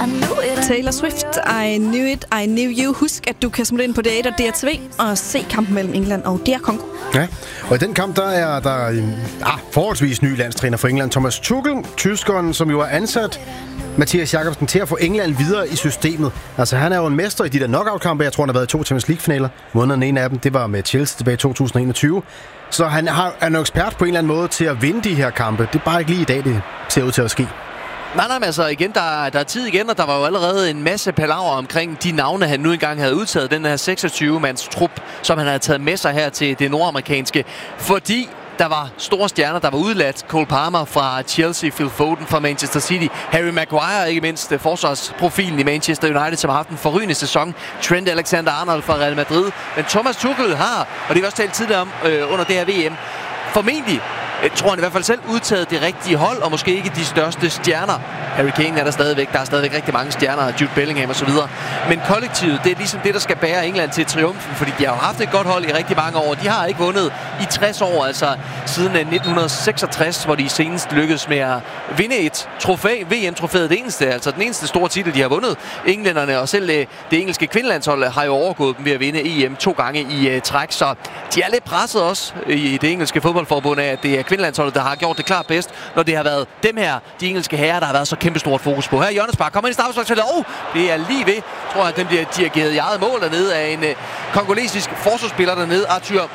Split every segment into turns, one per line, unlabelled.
Taylor Swift, I knew it, I knew you. Husk, at du kan smutte ind på D1 og DRTV og se kampen mellem England og DR Congo.
Ja, og i den kamp, der er der forholdsvis ny landstræner for England, Thomas Tuchel, tyskeren, som jo er ansat Mathias Jacobsen til at få England videre i systemet. Altså, han er jo en mester i de der knockout-kampe. Jeg tror, han har været i 2 Champions League-finaler. Måden en af dem, det var med Chelsea tilbage i 2021. Så han er en ekspert på en eller anden måde til at vinde de her kampe. Det er bare ikke lige i dag, det ser ud til at ske.
Nej, men altså igen, der er tid igen, og der var jo allerede en masse palaver omkring de navne, han nu engang havde udtaget. Den her 26-mands trup, som han havde taget med sig her til det nordamerikanske. Fordi der var store stjerner, der var udladt. Cole Palmer fra Chelsea, Phil Foden fra Manchester City, Harry Maguire, ikke mindst forsvarsprofilen i Manchester United, som har haft en forrygende sæson. Trent Alexander-Arnold fra Real Madrid. Men Thomas Tuchel har, og det har vi også talt tidligere om under det her VM, formentlig, tror han i hvert fald selv, udtaget det rigtige hold, og måske ikke de største stjerner. Harry Kane er der stadigvæk. Der er stadigvæk rigtig mange stjerner, Jude Bellingham osv. Men kollektivet, det er ligesom det, der skal bære England til triumfen, fordi de har jo haft et godt hold i rigtig mange år. De har ikke vundet i 60 år, altså siden 1966, hvor de senest lykkedes med at vinde et trofæ, VM-trofæet, det eneste, altså den eneste store titel, de har vundet. Englænderne og selv det engelske kvindelandshold har jo overgået dem ved at vinde EM 2 gange i træk, så de er lidt presset også i det engelske fodboldforbund af, at det er kvindelandsholdet, der har gjort det klart bedst, når det har været dem her, de engelske herrer, der har været så kæmpestort fokus på. Her Jørgens Bak kommer ind i straffesparksfeltet. Det er lige ved, tror jeg, at den bliver dirigeret i eget mål dernede af en kongolesisk forsvarsspiller dernede, Arthur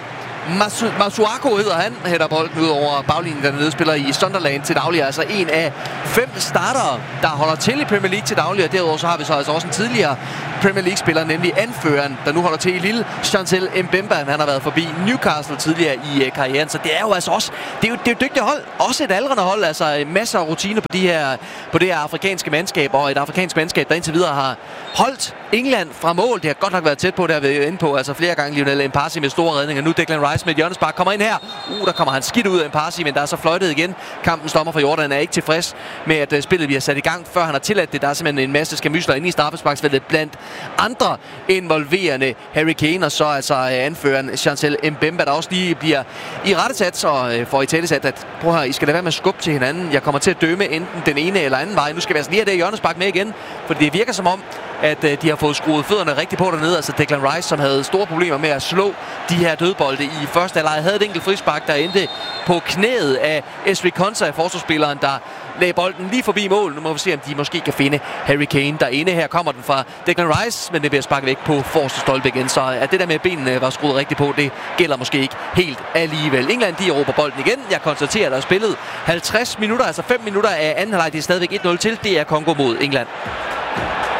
Masuako hedder han, hætter bolden ud over baglinjen dernede, spiller i Sunderland til daglig, altså en af 5 startere, der holder til i Premier League til daglig, og derudover så har vi så altså også en tidligere Premier League-spiller, nemlig anføreren, der nu holder til i Lille, Chancel Mbemba. Han har været forbi Newcastle tidligere i karrieren, så det er jo altså også, det er jo et dygtigt hold, også et aldrende hold, altså masser af rutine på det her afrikanske mandskab, og et afrikansk mandskab, der indtil videre har holdt England fra mål. Det har godt nok været tæt på, det har vi inde på, altså flere gange Lionel Mpasi med store redninger. Nu Declan Rice med et hjørnespark kommer ind her. Der kommer han skidt ud af Mpasi, men der er så fløjtet igen. Kampens dommer fra Jordan er ikke tilfreds med, at spillet bliver sat i gang, før han har tilladt det. Der er simpelthen en masse skærmysler inde i straffesparksfeltet blandt andre involverende Harry Kane, og så altså anføreren Chancel Mbemba, der også lige bliver i rettesat og får i talesat, at prøv her, I skal lade være med at skubbe til hinanden. Jeg kommer til at dømme enten den ene eller anden vej. Nu skal vi altså lige have det hjørnespark med igen, for det virker som om, at de har fået skruet fødderne rigtig på dernede. Altså Declan Rice, som havde store problemer med at slå de her dødbolde i første halvleg, havde et enkelt frispark, der endte på knæet af Ezri Konsa, forsvarsspilleren, der lagde bolden lige forbi mål. Nu må vi se, om de måske kan finde Harry Kane derinde. Her kommer den fra Declan Rice, men det bliver sparket væk på forreste stolpe igen. Så at det der med, at benene var skruet rigtigt på, det gælder måske ikke helt alligevel. England, de råber bolden igen. Jeg konstaterer, at der er spillet 50 minutter, altså 5 minutter af anden halvleg. Det er stadigvæk 1-0 til. Det er Congo mod England.